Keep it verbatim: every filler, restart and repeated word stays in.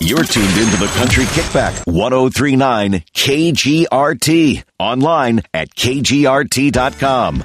You're tuned into the Country Kickback, ten thirty-nine K G R T. Online at K G R T dot com.